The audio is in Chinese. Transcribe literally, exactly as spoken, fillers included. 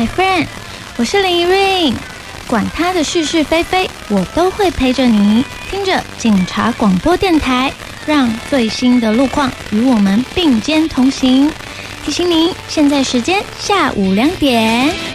friend， 我是林怡瑞，管他的是是非非，我都会陪着你，听着警察广播电台，让最新的路况与我们并肩同行。提醒您，现在时间下午两点。